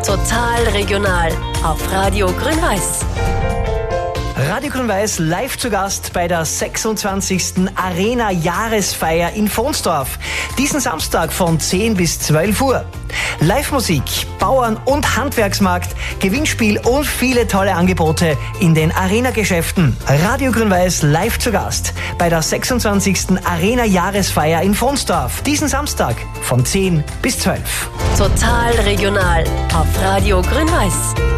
Total regional auf Radio Grün-Weiß. Radio Grün-Weiß live zu Gast bei der 26. Arena-Jahresfeier in Vonsdorf. Diesen Samstag von 10 bis 12 Uhr. Live-Musik, Bauern- und Handwerksmarkt, Gewinnspiel und viele tolle Angebote in den Arena-Geschäften. Radio Grün-Weiß live zu Gast bei der 26. Arena-Jahresfeier in Vonsdorf. Diesen Samstag von 10 bis 12. Total regional auf Radio Grün-Weiß.